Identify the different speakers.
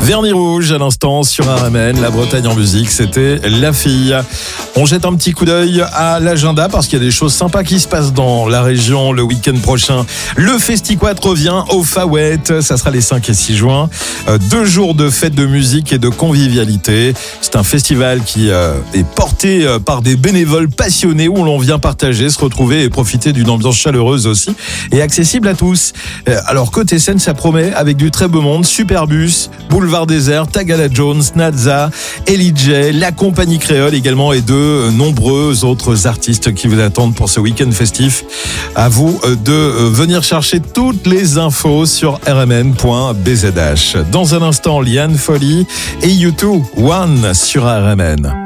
Speaker 1: Vernis rouge à l'instant sur RMN, la Bretagne en musique, c'était La Fille. On jette un petit coup d'œil à l'agenda parce qu'il y a des choses sympas qui se passent dans la région le week-end prochain. Le Festiquat revient au Fawet, ça sera les 5 et 6 juin. 2 jours de fête de musique et de convivialité. C'est un festival qui est porté par des bénévoles passionnés où l'on vient partager, se retrouver et profiter d'une ambiance chaleureuse aussi et accessible à tous. Alors côté scène, ça promet avec du très beau monde, Superbus, Boulevard Désert, Tagada Jones, Nadza, Ellie J, la compagnie créole également et de nombreux autres artistes qui vous attendent pour ce week-end festif. À vous de venir chercher toutes les infos sur rmn.bzh. Dans un instant, Liane Folly et U2 One sur RMN.